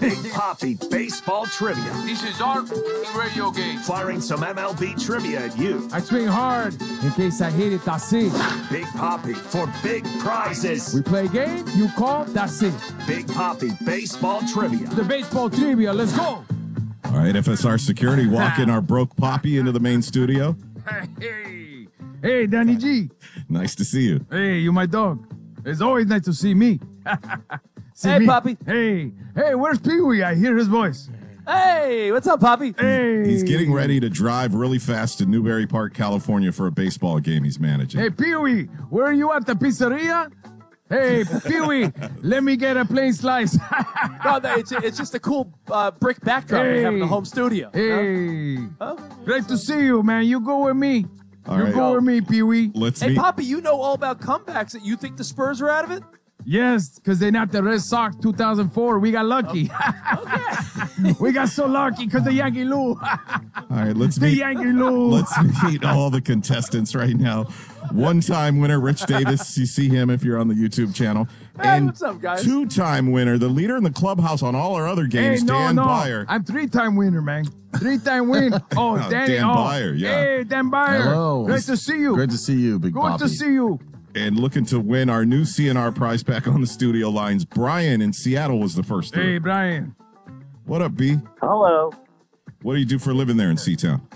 Big Papi Baseball Trivia. This is our radio game. Firing some MLB trivia at you. I swing hard in case I hit it, that's it. Big Papi for big prizes. We play a game, you call, that's it. Big Papi Baseball Trivia. The baseball trivia, let's go. All right, FSR Security walking our broke Poppy into the main studio. Hey, Danny G. Nice to see you. Hey, you my dog. It's always nice to see me. Hey, me. Poppy. Hey, where's Pee-wee? I hear his voice. Hey, what's up, Poppy? Hey. He's getting ready to drive really fast to Newberry Park, California for a baseball game he's managing. Hey, Pee-wee, where are you at the pizzeria? Hey, Pee-wee, let me get a plain slice. No, it's just a cool brick backdrop we have in the home studio. Hey, Huh? great to see you, man. You go with me. All you right. go with me, Pee-wee. Let's Hey, meet. Poppy, you know all about comebacks. That you think the Spurs are out of it? Yes, because they're not the Red Sox 2004. We got lucky. We got so lucky because the Yankee Lou. All right, let's The meet. Yankee Lou. Let's meet all the contestants right now. One-time winner, Rich Davis. You see him if you're on the YouTube channel. Hey, And what's up, guys? two-time winner, the leader in the clubhouse on all our other games, Hey, Dan no. Byer. I'm three-time winner, man. Three-time win. Oh, Danny. Dan Byer, yeah. Hey, Dan Byer. Hello. Great to see you. Great to see you, Big Good Poppy. to see you. And looking to win our new CNR prize pack on the studio lines. Brian in Seattle was the first. Hey, Brian. What up, B? Hello. What do you do for a living there in Seatown?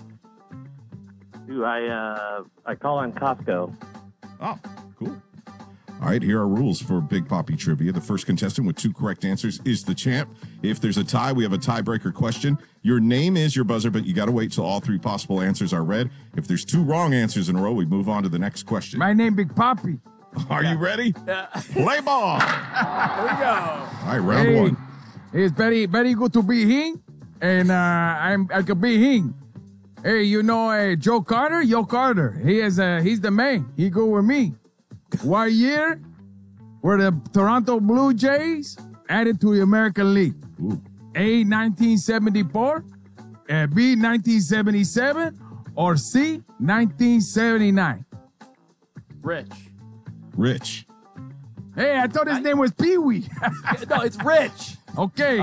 I call on Costco. Oh, cool. All right, here are rules for Big Poppy Trivia. The first contestant with 2 correct answers is the champ. If there's a tie, we have a tiebreaker question. Your name is your buzzer, but you got to wait till all 3 possible answers are read. If there's 2 wrong answers in a row, we move on to the next question. My name Big Papi. Are you ready? Play ball. There we go. All right, round Hey, 1. it's very, very good to be here. And I could be here. Hey, you know Joe Carter? Joe Carter. He's the man. He go with me. 1 year were the Toronto Blue Jays added to the American League. Ooh. A, 1974, B, 1977, or C, 1979. Rich. Hey, I thought his name was Pee-wee. No, it's Rich. Okay.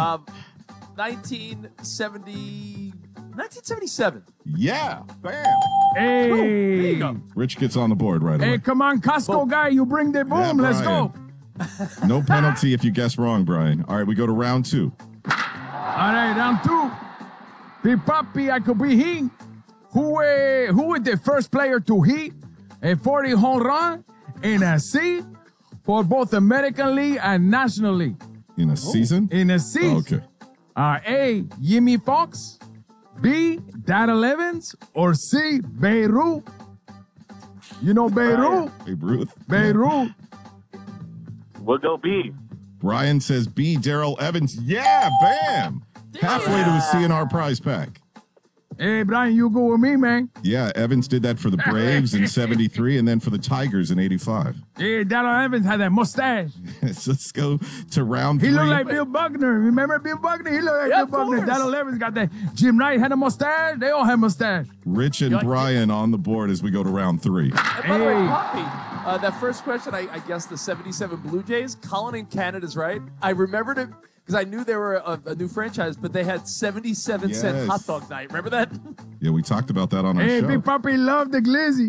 1977. Yeah, bam. Hey. There you go. Rich gets on the board right away. Hey, come on, Costco guy, you bring the boom. Yeah, Let's go. No penalty if you guess wrong, Brian. All right, we go to round 2. All right, round 2. Big Papi, I could be him. Who was the first player to hit a 40 home run in a season for both American League and National League? In a season? In a season. Oh, okay. A, Jimmy Fox, B, Darrell Evans, or C, Beirut. You know Beirut? Babe Ruth. Beirut. We'll go B. Brian says B, Darrell Evans. Yeah, bam. Halfway to a CNR prize pack. Hey, Brian, you go with me, man. Yeah, Evans did that for the Braves in 73 and then for the Tigers in 85. Hey, Darrell Evans had that mustache. So let's go to round 3. He looked like Bill Buckner. Remember Bill Buckner? He looked like Yeah, Bill of Buckner. course. Darrell Evans got that. Jim Knight had a mustache. They all had mustache. Rich and Brian on the board as we go to round 3. And by the way, Hey. Poppy, that first question, I guess the 77 Blue Jays, Colin in Canada's right. I remembered it because I knew they were a new franchise, but they had 77-cent Yes. hot dog night. Remember that? Yeah, we talked about that on our Hey, show. Big Papi love the glizzy.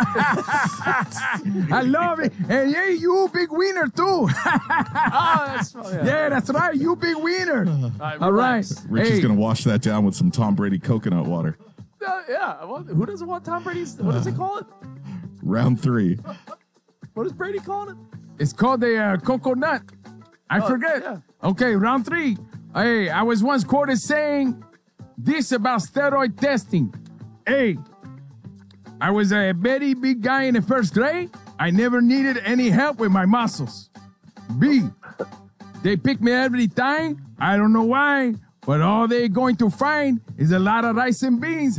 I love it. And yeah, you big winner too. That's Yeah, that's right. You big winner. All right. relax. Rich is going to wash that down with some Tom Brady coconut water. Yeah. Well, who doesn't want Tom Brady's? What does he call it? Round 3. What does Brady call it? It's called the coconut. I forget. yeah. Okay, round 3. Hey, I was once quoted saying this about steroid testing. A, I was a very big guy in the first grade. I never needed any help with my muscles. B, they pick me every time. I don't know why, but all they're going to find is a lot of rice and beans.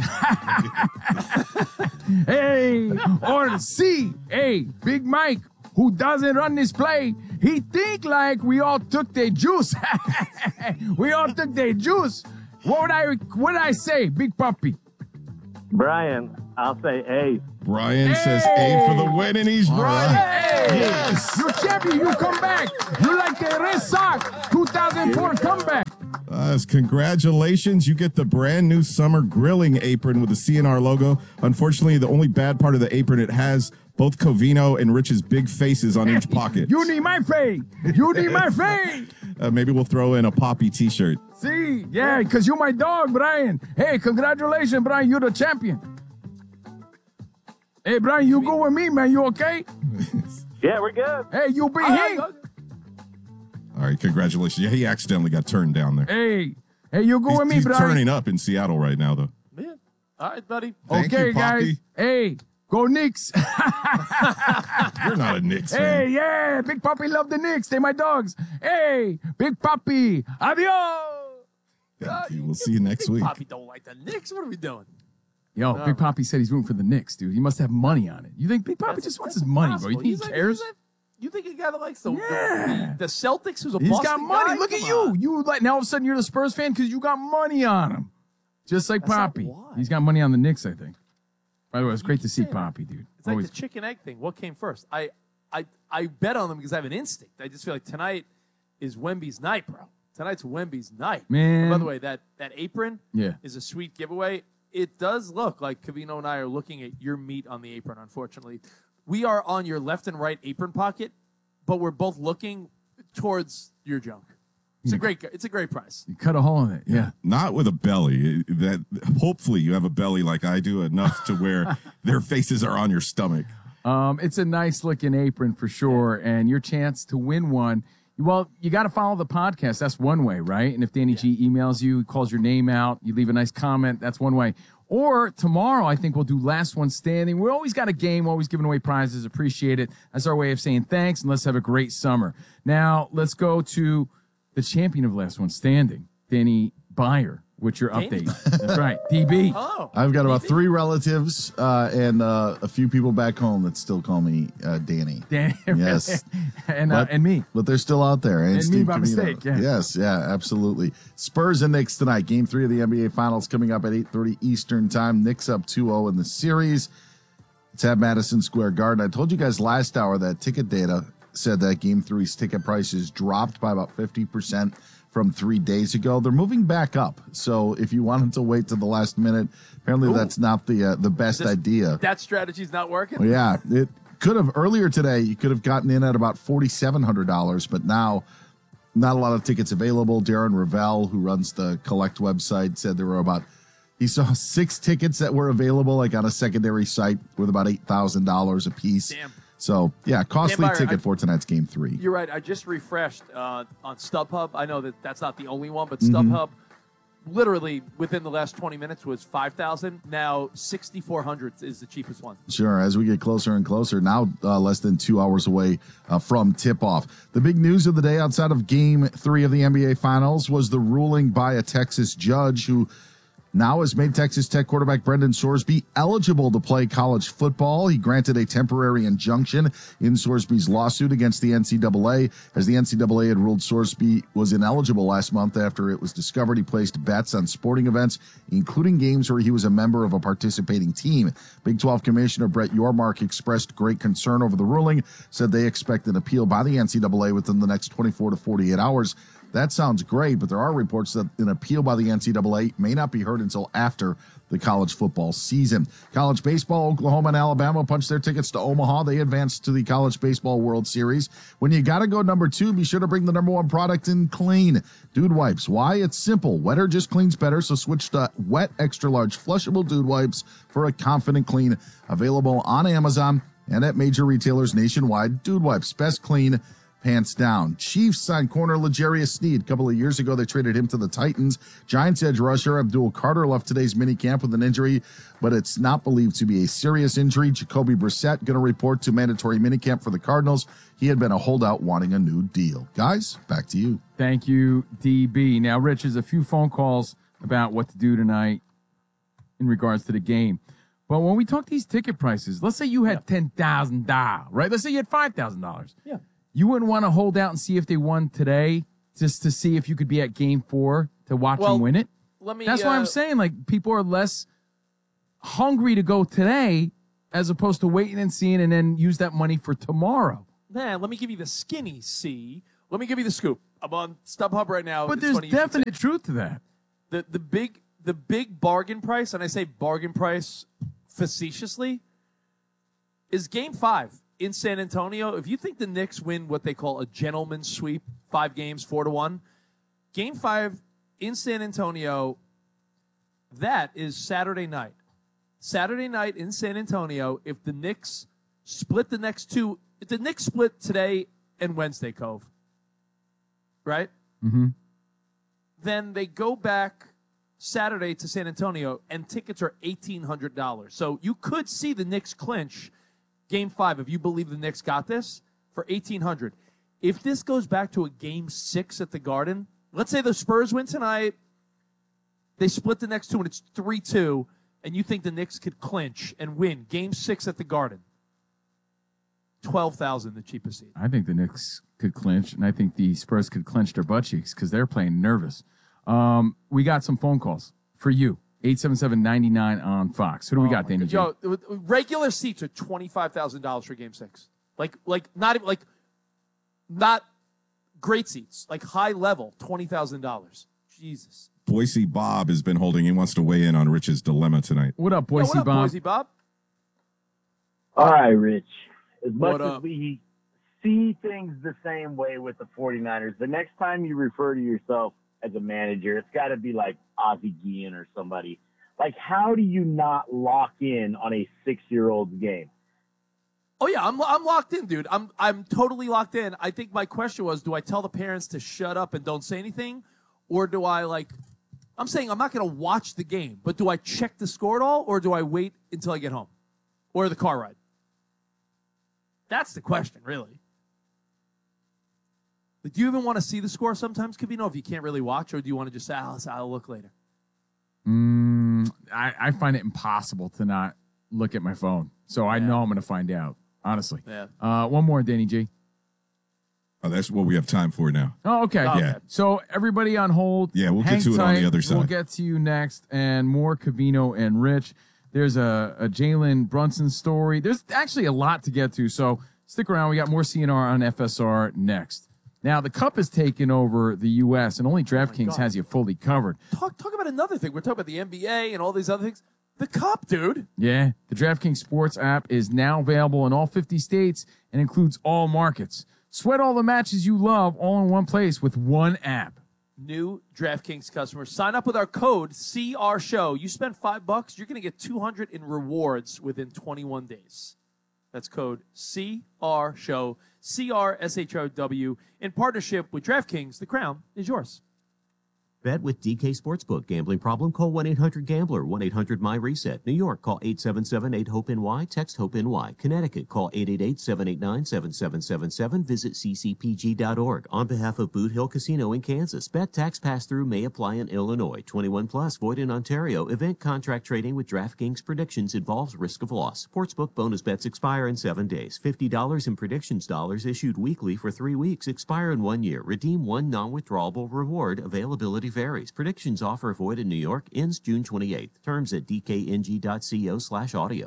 Hey, or C, hey, Big Mike, who doesn't run this play, he think like we all took their juice. We all took their juice. What would I say, Big Papi? Brian, I'll say A. Brian says A for the win, and he's right. Hey, Yes. you champion, you come back. You like the Red Sox 2004 comeback. Yes, congratulations. You get the brand new summer grilling apron with the CNR logo. Unfortunately, the only bad part of the apron, it has both Covino and Rich's big faces on each pocket. You need my face. You need my face. Maybe we'll throw in a Poppy t-shirt. See, yeah, because you're my dog, Brian. Hey, congratulations, Brian. You're the champion. Hey, Brian, you go with me, man. You okay? Yeah, we're good. Hey, you be All right, here. All right, congratulations. Yeah, he accidentally got turned down there. Hey, you go with me, He's Brian. turning up in Seattle right now, though. Yeah. All right, buddy. Thank Okay, you, Poppy. guys. Hey, go Knicks. You're not a Knicks Hey, fan. yeah, Big Papi love the Knicks. They my dogs. Hey, Big Papi, adios. Thank you. We'll see you next week. Poppy don't like the Knicks. What are we doing? Yo, Big Papi said he's rooting for the Knicks, dude. He must have money on it. You think Big Papi just wants his money, bro? You think he cares? You think a guy that likes the Yeah. the Celtics, who's a He's Boston got money. guy? Look at Come you. on. You like now all of a sudden you're the Spurs fan because you got money on him. Just like That's not Papi. why. He's got money on the Knicks, I think. By the way, it's great to see Papi, dude. It's like Always. the chicken egg thing. What came first? I bet on them because I have an instinct. I just feel like tonight is Wemby's night, bro. Tonight's Wemby's night. Man. And by the way, that apron Yeah. is a sweet giveaway. It does look like Covino and I are looking at your meat on the apron, unfortunately. We are on your left and right apron pocket, but we're both looking towards your junk. It's a great price. You cut a hole in it. Yeah. Not with a belly. That hopefully you have a belly like I do, enough to where their faces are on your stomach. It's a nice looking apron for sure. And your chance to win one, well, you got to follow the podcast. That's one way, right? And if Danny G emails you, calls your name out, you leave a nice comment, that's one way. Or tomorrow, I think we'll do Last One Standing. We always got a game, always giving away prizes. Appreciate it. That's our way of saying thanks, and let's have a great summer. Now, let's go to the champion of Last One Standing, Danny Byer. What's your update? That's right, DB. Oh, I've got about 3 relatives and a few people back home that still call me Danny. Danny, Yes. and me. But they're still out there. And me Steve by Covino. mistake, yeah. Yes, yeah, absolutely. Spurs and Knicks tonight. Game 3 of the NBA Finals coming up at 8:30 Eastern time. Knicks up 2-0 in the series. It's at Madison Square Garden. I told you guys last hour that ticket data said that Game 3's ticket prices dropped by about 50% from 3 days ago. They're moving back up. So if you wanted to wait to the last minute, apparently that's not the best idea. that strategy's not working? Well, yeah, it could have earlier today. You could have gotten in at about $4,700, but now not a lot of tickets available. Darren Ravel, who runs the Collect website, said there were he saw 6 tickets that were available, like on a secondary site, with about $8,000 a piece. Damn. So yeah, costly Byron, ticket for tonight's Game 3. You're right. I just refreshed on StubHub. I know that's not the only one, but Mm-hmm. StubHub, literally within the last 20 minutes, was 5,000. Now 6,400 is the cheapest one. Sure. As we get closer and closer, now less than 2 hours away from tip-off. The big news of the day outside of Game 3 of the NBA Finals was the ruling by a Texas judge who now has made Texas Tech quarterback Brendan Sorsby eligible to play college football. He granted a temporary injunction in Sorsby's lawsuit against the NCAA, as the NCAA had ruled Sorsby was ineligible last month after it was discovered he placed bets on sporting events, including games where he was a member of a participating team. Big 12 Commissioner Brett Yormark expressed great concern over the ruling, said they expect an appeal by the NCAA within the next 24 to 48 hours. That sounds great, but there are reports that an appeal by the NCAA may not be heard until after the college football season. College baseball, Oklahoma and Alabama punched their tickets to Omaha. They advanced to the College Baseball World Series. When you got to go number 2, be sure to bring the number 1 product in clean. Dude Wipes. Why? It's simple. Wetter just cleans better, so switch to wet, extra-large, flushable Dude Wipes for a confident clean. Available on Amazon and at major retailers nationwide. Dude Wipes. Best clean, pants down. Chiefs signed corner L'Jarius Sneed. A couple of years ago, they traded him to the Titans. Giants edge rusher Abdul Carter left today's minicamp with an injury, but it's not believed to be a serious injury. Jacoby Brissett going to report to mandatory minicamp for the Cardinals. He had been a holdout wanting a new deal. Guys, back to you. Thank you, DB. Now, Rich, there's a few phone calls about what to do tonight in regards to the game. But when we talk these ticket prices, let's say you had $10,000, right? Let's say you had $5,000. Yeah. You wouldn't want to hold out and see if they won today just to see if you could be at Game 4 to watch them win it? That's why I'm saying, like, people are less hungry to go today as opposed to waiting and seeing and then use that money for tomorrow. Man, let me give you the skinny C. Let me give you the scoop. I'm on StubHub right now. But It's there's funny you should say- definite truth to that. the big bargain price, and I say bargain price facetiously, is Game 5 in San Antonio. If you think the Knicks win what they call a gentleman's sweep, 5 games, 4-1, Game 5 in San Antonio, that is Saturday night. Saturday night in San Antonio, if the Knicks split the next two, if the Knicks split today and Wednesday, Cove, right? Mm-hmm. Then they go back Saturday to San Antonio, and tickets are $1,800. So you could see the Knicks clinch Game 5 if you believe the Knicks got this for $1,800. If this goes back to a Game 6 at the Garden, let's say the Spurs win tonight, they split the next two, and it's 3-2, and you think the Knicks could clinch and win Game 6 at the Garden, $12,000, the cheapest seat. I think the Knicks could clinch, and I think the Spurs could clinch their butt cheeks because they're playing nervous. We got some phone calls for you. 877-99 on Fox. Who do we got, Danny J? Yo, regular seats are $25,000 for Game 6. Like not even not great seats, like high level, $20,000. Jesus. Boise Bob has been holding. He wants to weigh in on Rich's dilemma tonight. What up, Boise What up, Bob? Boise Bob? All right, Rich. As much What as up? we see things the same way with the 49ers, the next time you refer to yourself as a manager, it's got to be like Ozzie Guillen or somebody. Like, how do you not lock in on a 6-year-old's game? Oh yeah, I'm locked in, dude. I'm totally locked in. I think my question was, do I tell the parents to shut up and don't say anything, or do I I'm saying I'm not going to watch the game, but do I check the score at all, or do I wait until I get home, or the car ride? That's the question, really. Do you even want to see the score sometimes, Covino, if you can't really watch, or do you want to just say, I'll look later? I find it impossible to not look at my phone. So I know I'm going to find out, honestly. Yeah. One more, Danny G. Oh, that's what we have time for now. Oh, okay. Oh, Yeah. So everybody on hold. Yeah, we'll get hang to it on the tight. other side. We'll get to you next, and more Covino and Rich. There's a Jalen Brunson story. There's actually a lot to get to, so stick around. We got more CNR on FSR next. Now, the Cup has taken over the U.S., and only DraftKings God. has you fully covered. Talk about another thing. We're talking about the NBA and all these other things. The Cup, dude. Yeah, the DraftKings Sports app is now available in all 50 states and includes all markets. Sweat all the matches you love all in one place with one app. New DraftKings customers, sign up with our code CRSHOW. You spend $5, you're going to get $200 in rewards within 21 days. That's code CRSHOW, CRSHOW, in partnership with DraftKings. The crown is yours. Bet with DK Sportsbook. Gambling problem? Call 1-800-GAMBLER. 1-800-MY-RESET. New York, call 877-8-HOPE-NY. Text HOPE-NY. Connecticut, call 888-789-7777. Visit ccpg.org. On behalf of Boot Hill Casino in Kansas, bet tax pass-through may apply in Illinois. 21 plus, void in Ontario. Event contract trading with DraftKings predictions involves risk of loss. Sportsbook bonus bets expire in 7 days. $50 in predictions dollars issued weekly for 3 weeks. Expire in 1 year. Redeem one non-withdrawable reward. Availability varies. Predictions offer void in New York. Ends June 28th. Terms at dkng.co/audio.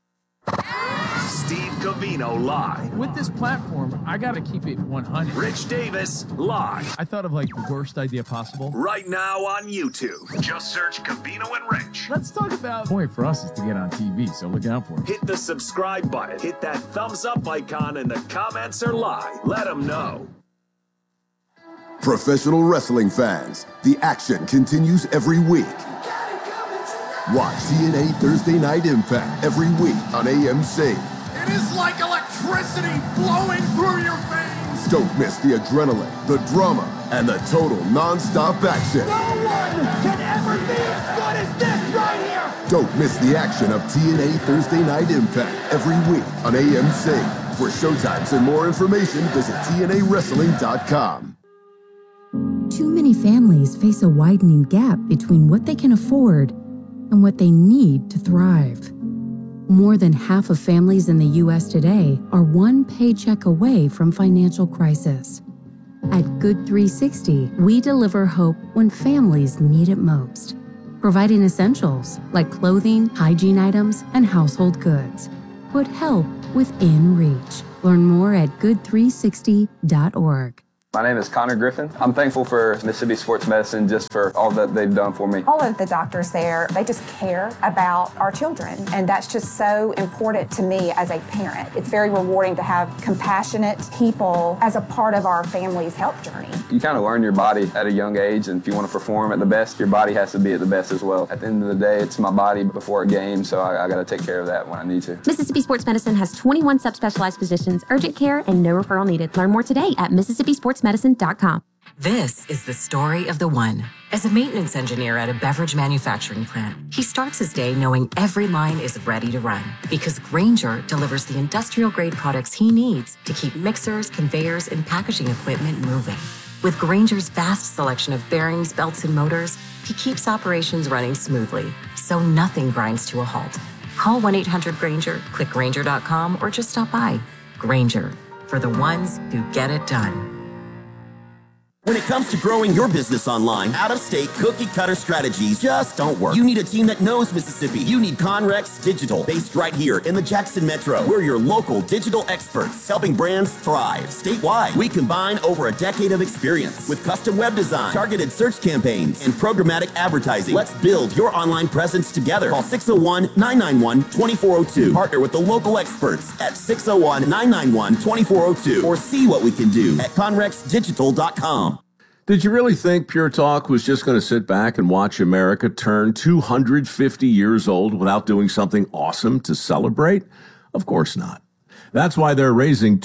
Steve Covino live. With this platform, I got to keep it 100. Rich Davis live. I thought of like the worst idea possible. Right now on YouTube. Just search Covino and Rich. Let's talk about... The point for us is to get on TV, so look out for it. Hit the subscribe button. Hit that thumbs up icon, and the comments are live. Let them know. Professional wrestling fans, the action continues every week. Watch TNA Thursday Night Impact every week on AMC. It is like electricity flowing through your veins. Don't miss the adrenaline, the drama, and the total non-stop action. No one can ever be as good as this right here. Don't miss the action of TNA Thursday Night Impact every week on AMC. For showtimes and more information, visit TNAWrestling.com. Too many families face a widening gap between what they can afford and what they need to thrive. More than half of families in the U.S. today are one paycheck away from financial crisis. At Good 360, we deliver hope when families need it most, providing essentials like clothing, hygiene items, and household goods. Put help within reach. Learn more at good360.org. My name is Connor Griffin. I'm thankful for Mississippi Sports Medicine just for all that they've done for me. All of the doctors there, they just care about our children, and that's just so important to me as a parent. It's very rewarding to have compassionate people as a part of our family's health journey. You kind of learn your body at a young age, and if you want to perform at the best, your body has to be at the best as well. At the end of the day, it's my body before a game, so I got to take care of that when I need to. Mississippi Sports Medicine has 21 subspecialized physicians, urgent care, and no referral needed. Learn more today at MississippiSportsMedicine.com. This is the story of the one. As a maintenance engineer at a beverage manufacturing plant, he starts his day knowing every line is ready to run because Grainger delivers the industrial-grade products he needs to keep mixers, conveyors, and packaging equipment moving. With Grainger's vast selection of bearings, belts, and motors, he keeps operations running smoothly, so nothing grinds to a halt. Call 1-800-GRAINGER, click Grainger.com, or just stop by. Grainger, for the ones who get it done. When it comes to growing your business online, out-of-state cookie-cutter strategies just don't work. You need a team that knows Mississippi. You need Conrex Digital, based right here in the Jackson Metro. We're your local digital experts, helping brands thrive statewide. We combine over a decade of experience with custom web design, targeted search campaigns, and programmatic advertising. Let's build your online presence together. Call 601-991-2402. Partner with the local experts at 601-991-2402 or see what we can do at conrexdigital.com. Did you really think Pure Talk was just going to sit back and watch America turn 250 years old without doing something awesome to celebrate? Of course not. That's why they're raising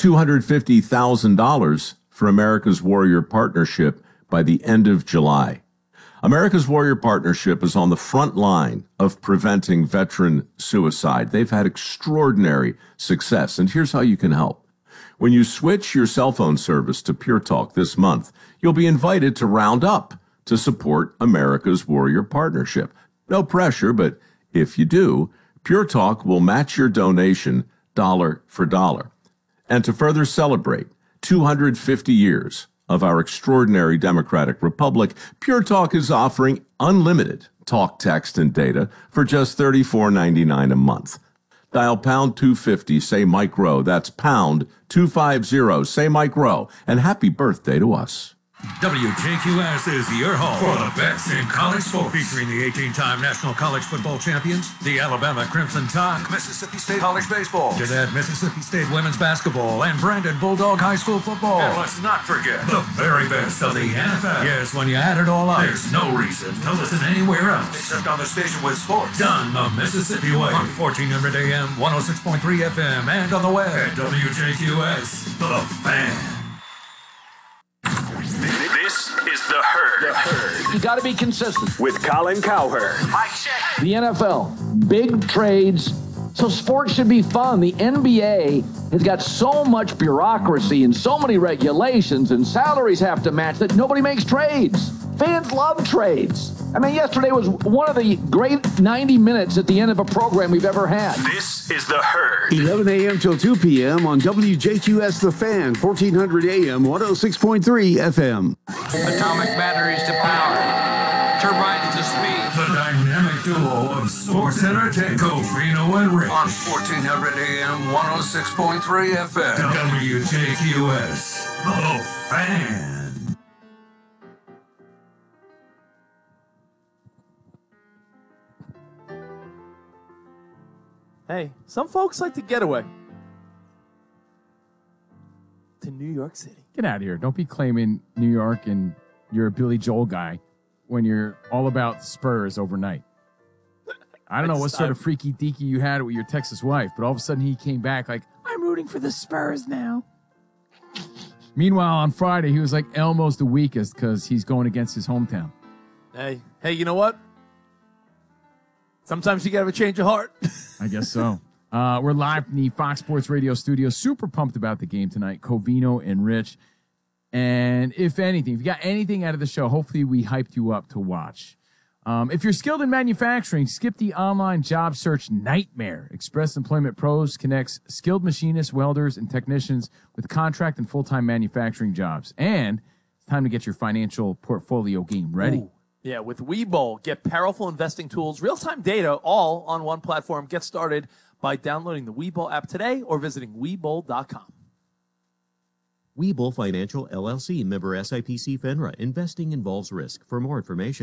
$250,000 for America's Warrior Partnership by the end of July. America's Warrior Partnership is on the front line of preventing veteran suicide. They've had extraordinary success, and here's how you can help. When you switch your cell phone service to Pure Talk this month, you'll be invited to round up to support America's Warrior Partnership. No pressure, but if you do, Pure Talk will match your donation dollar for dollar. And to further celebrate 250 years of our extraordinary democratic republic, Pure Talk is offering unlimited talk, text, and data for just $34.99 a month. Dial pound 250, say Mike Rowe. That's pound 250, say Mike Rowe. And happy birthday to us. WJQS is your home for the best in college sports, featuring the 18-time national college football champions, the Alabama Crimson Tide, Mississippi State College Baseball, Gannett Mississippi State Women's Basketball, and Brandon Bulldog High School Football. And let's not forget the very best of the NFL. Yes, when you add it all up, there's no reason to listen anywhere else except on the station with sports done the Mississippi way on 1400 AM, 106.3 FM, and on the web at WJQS, The Fan. This is The Herd. You got to be consistent. With Colin Cowherd. The NFL, big trades, so sports should be fun. The NBA has got so much bureaucracy and so many regulations, and salaries have to match that nobody makes trades. Fans love trades. I mean, yesterday was one of the great 90 minutes at the end of a program we've ever had. This is The Herd. 11 a.m. till 2 p.m. on WJQS The Fan, 1400 a.m., 106.3 FM. Atomic batteries to power. Turbines to speed. The dynamic duo of sports entertainment, Covino and Rich. On 1400 AM, 106.3 FM. WJQS, The Fan. Hey, some folks like to get away to New York City. Get out of here. Don't be claiming New York and you're a Billy Joel guy when you're all about Spurs overnight. I don't know what sort of freaky deaky you had with your Texas wife, but all of a sudden he came back like, I'm rooting for the Spurs now. Meanwhile, on Friday, he was like Elmo's the weakest because he's going against his hometown. Hey, you know what? Sometimes you gotta have a change of heart. I guess so. We're live from the Fox Sports Radio studio. Super pumped about the game tonight. Covino and Rich. And if anything, if you got anything out of the show, hopefully we hyped you up to watch. If you're skilled in manufacturing, skip the online job search nightmare. Express Employment Pros connects skilled machinists, welders, and technicians with contract and full-time manufacturing jobs. And it's time to get your financial portfolio game ready. Ooh. Yeah, with Webull, get powerful investing tools, real-time data, all on one platform. Get started by downloading the Webull app today or visiting Webull.com. Webull Financial LLC, member SIPC FINRA. Investing involves risk. For more information,